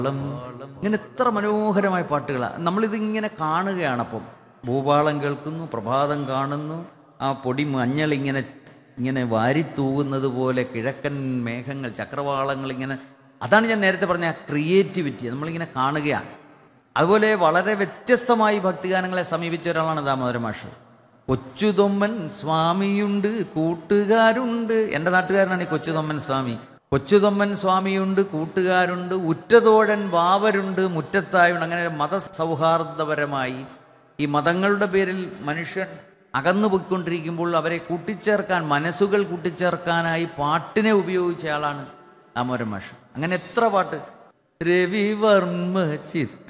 ഇങ്ങനെ എത്ര മനോഹരമായ പാട്ടുകളാണ്. നമ്മളിതിങ്ങനെ കാണുകയാണ്. അപ്പം ഭൂപാളം കേൾക്കുന്നു, പ്രഭാതം കാണുന്നു, ആ പൊടി മഞ്ഞൾ ഇങ്ങനെ ഇങ്ങനെ വാരിത്തൂകുന്നത് പോലെ കിഴക്കൻ മേഘങ്ങൾ, ചക്രവാളങ്ങൾ ഇങ്ങനെ. അതാണ് ഞാൻ നേരത്തെ പറഞ്ഞ ക്രിയേറ്റിവിറ്റി നമ്മളിങ്ങനെ കാണുകയാണ്. അതുപോലെ വളരെ വ്യത്യസ്തമായി ഭക്തിഗാനങ്ങളെ സമീപിച്ച ഒരാളാണ് ദാമോദരൻ മാഷ്. കൊച്ചുതൊമ്മൻ സ്വാമിയുണ്ട്, കൂട്ടുകാരുണ്ട്. എൻ്റെ നാട്ടുകാരനാണ് ഈ കൊച്ചുതൊമ്മൻ സ്വാമി. കൊച്ചുതൊമ്മൻ സ്വാമിയുണ്ട്, കൂട്ടുകാരുണ്ട്, ഉറ്റതോഴൻ വാവരുണ്ട്, മുറ്റത്തായുണ്ട്. അങ്ങനെ മതസൗഹാർദ്ദപരമായി ഈ മതങ്ങളുടെ പേരിൽ മനുഷ്യൻ അകന്നു പോയിക്കൊണ്ടിരിക്കുമ്പോൾ അവരെ കൂട്ടിച്ചേർക്കാൻ, മനസ്സുകൾ കൂട്ടിച്ചേർക്കാനായി പാട്ടിനെ ഉപയോഗിച്ച ആളാണ് ദാമോദരൻ മാഷ്. അങ്ങനെ എത്ര പാട്ട്. രവിവർമ്മ ചിത്ര